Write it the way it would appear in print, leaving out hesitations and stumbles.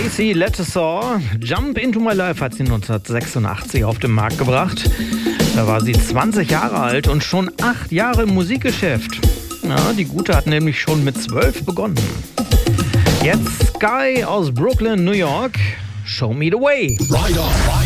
Casey Letesaw, Jump Into My Life hat sie 1986 auf den Markt gebracht. Da war sie 20 Jahre alt und schon 8 Jahre im Musikgeschäft. Ja, die Gute hat nämlich schon mit 12 begonnen. Jetzt Sky aus Brooklyn, New York. Show Me the Way. Ride on, ride